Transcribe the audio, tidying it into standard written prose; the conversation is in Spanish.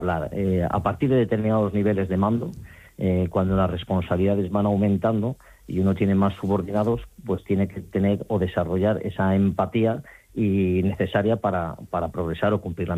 hablar. A partir de determinados niveles de mando, cuando las responsabilidades van aumentando y uno tiene más subordinados, pues tiene que tener o desarrollar esa empatía y necesaria para progresar o cumplir la